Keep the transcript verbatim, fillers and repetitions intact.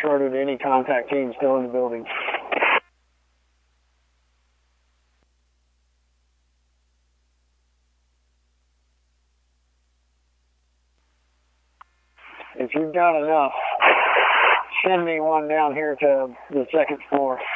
Charter to any contact team still in the building. If you've got enough, send me one down here to the second floor.